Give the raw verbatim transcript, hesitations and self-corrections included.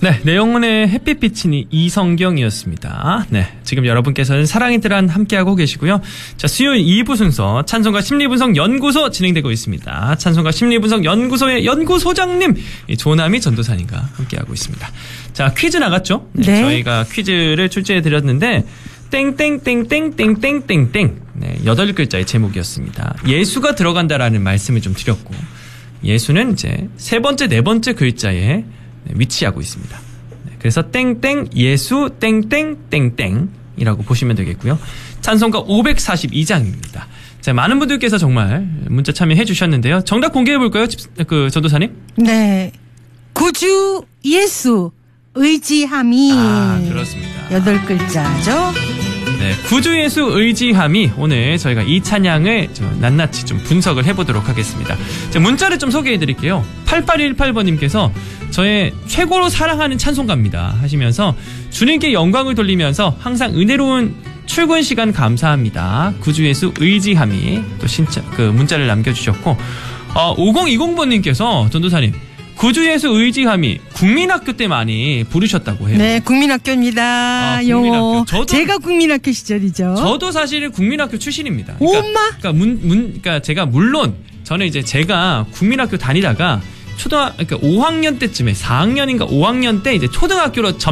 네, 내 영혼의 햇빛 비치니 이성경이었습니다. 네, 지금 여러분께서는 사랑의 뜰안 함께하고 계시고요. 자, 수요일 이 부 순서 찬송가 심리분석 연구소 진행되고 있습니다. 찬송가 심리분석 연구소의 연구소장님 조남희 전도사님과 함께하고 있습니다. 자, 퀴즈 나갔죠? 네, 네. 저희가 퀴즈를 출제해 드렸는데 땡땡땡땡땡땡땡땡 네, 여덟 글자의 제목이었습니다. 예수가 들어간다라는 말씀을 좀 드렸고 예수는 이제 세 번째, 네 번째 글자에 위치하고 있습니다. 그래서 땡땡 예수 땡땡 땡땡이라고 보시면 되겠고요. 찬송가 오백사십이 장입니다. 자, 많은 분들께서 정말 문자 참여해 주셨는데요. 정답 공개해 볼까요? 그 전도사님? 네. 구주 예수 의지함이 아, 그렇습니다. 여덟 글자죠. 네, 구주 예수 의지함이 오늘 저희가 이 찬양을 좀 낱낱이 좀 분석을 해보도록 하겠습니다. 자, 문자를 좀 소개해 드릴게요. 팔팔일팔 번님께서 저의 최고로 사랑하는 찬송가입니다 하시면서 주님께 영광을 돌리면서 항상 은혜로운 출근 시간 감사합니다. 구주 예수 의지함이 또 신차, 그 문자를 남겨주셨고 어, 오공이공 번님께서 전도사님 구주 예수 의지함이 국민학교 때 많이 부르셨다고 해요. 네, 국민학교입니다. 아, 국민학교. 저도, 제가 국민학교 시절이죠. 저도 사실은 국민학교 출신입니다. 그러니까, 엄마? 그러니까 문, 문, 그러니까 제가 물론 저는 이제 제가 국민학교 다니다가 초등학, 그러니까 오 학년 때쯤에 사 학년인가 오 학년 때 이제 초등학교로 점